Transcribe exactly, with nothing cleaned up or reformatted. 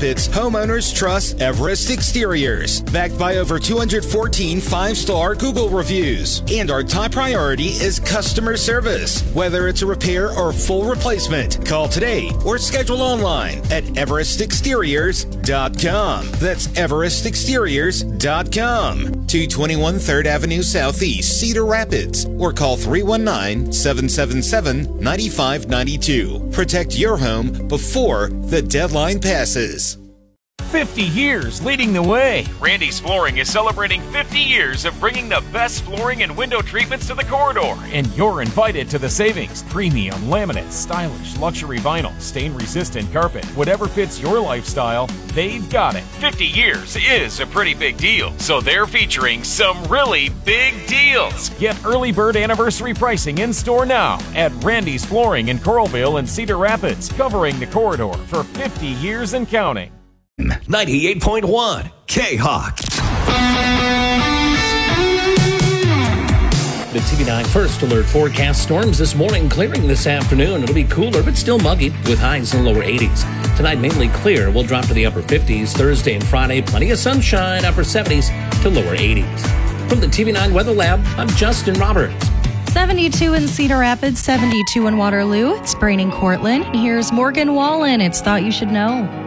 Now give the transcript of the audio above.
Rapids, homeowners trust Everest Exteriors. Backed by over two hundred fourteen five-star Google reviews. And our top priority is customer service. Whether it's a repair or full replacement, call today or schedule online at everest exteriors dot com. That's everest exteriors dot com. two twenty-one third Avenue Southeast, Cedar Rapids, or call three one nine, seven seven seven, nine five nine two. Protect your home before the deadline passes. fifty years leading the way. Randy's Flooring is celebrating fifty years of bringing the best flooring and window treatments to the corridor. And you're invited to the savings. Premium laminate, stylish luxury vinyl, stain-resistant carpet. Whatever fits your lifestyle, they've got it. fifty years is a pretty big deal, so they're featuring some really big deals. Get early bird anniversary pricing in store now at Randy's Flooring in Coralville and Cedar Rapids, covering the corridor for fifty years and counting. ninety-eight point one K-Hawk. The T V nine First Alert forecast: storms this morning, clearing this afternoon. It'll be cooler, but still muggy with highs in the lower eighties. Tonight, mainly clear. We'll drop to the upper fifties. Thursday and Friday, plenty of sunshine, upper seventies to lower eighties. From the T V nine Weather Lab, I'm Justin Roberts. seventy-two in Cedar Rapids, seventy-two in Waterloo. It's raining Cortland. Here's Morgan Wallen. It's Thought You Should Know.